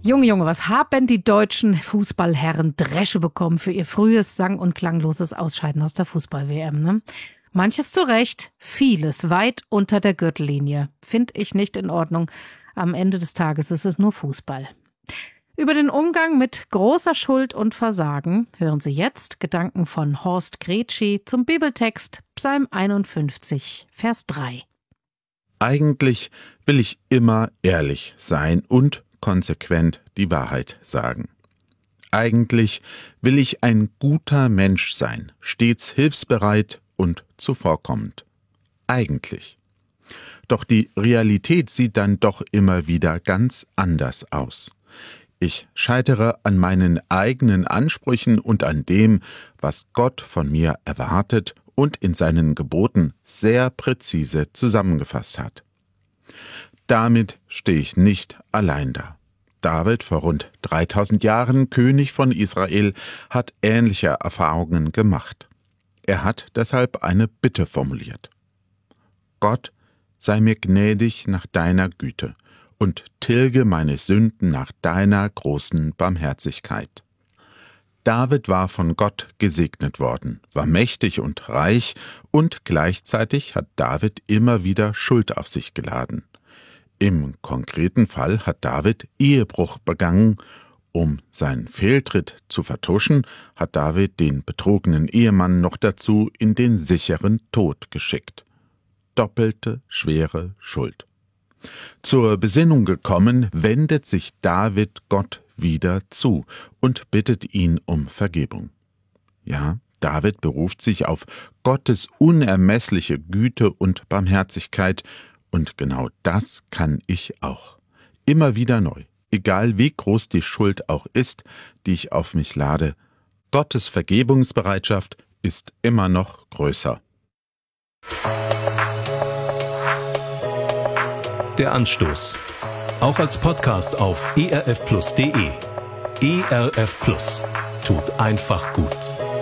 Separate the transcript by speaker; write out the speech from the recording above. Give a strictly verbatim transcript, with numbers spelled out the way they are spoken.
Speaker 1: Junge, Junge, was haben die deutschen Fußballherren Dresche bekommen für ihr frühes, sang- und klangloses Ausscheiden aus der Fußball-W M, ne? Manches zu Recht, vieles weit unter der Gürtellinie. Finde ich nicht in Ordnung. Am Ende des Tages ist es nur Fußball. Über den Umgang mit großer Schuld und Versagen hören Sie jetzt Gedanken von Horst Gretschi zum Bibeltext Psalm einundfünfzig, Vers drei.
Speaker 2: Eigentlich will ich immer ehrlich sein und konsequent die Wahrheit sagen. Eigentlich will ich ein guter Mensch sein, stets hilfsbereit und zuvorkommend. Eigentlich. Doch die Realität sieht dann doch immer wieder ganz anders aus. Ich scheitere an meinen eigenen Ansprüchen und an dem, was Gott von mir erwartet und in seinen Geboten sehr präzise zusammengefasst hat. Damit stehe ich nicht allein da. David, vor rund dreitausend Jahren König von Israel, hat ähnliche Erfahrungen gemacht. Er hat deshalb eine Bitte formuliert. Gott, sei mir gnädig nach deiner Güte und tilge meine Sünden nach deiner großen Barmherzigkeit. David war von Gott gesegnet worden, war mächtig und reich und gleichzeitig hat David immer wieder Schuld auf sich geladen. Im konkreten Fall hat David Ehebruch begangen. Um seinen Fehltritt zu vertuschen, hat David den betrogenen Ehemann noch dazu in den sicheren Tod geschickt. Doppelte schwere Schuld. Zur Besinnung gekommen, wendet sich David Gott wieder zu und bittet ihn um Vergebung. Ja, David beruft sich auf Gottes unermessliche Güte und Barmherzigkeit, und genau das kann ich auch. Immer wieder neu, egal wie groß die Schuld auch ist, die ich auf mich lade. Gottes Vergebungsbereitschaft ist immer noch größer.
Speaker 3: Der Anstoß. Auch als Podcast auf e r f plus punkt d e. E R F Plus. Tut einfach gut.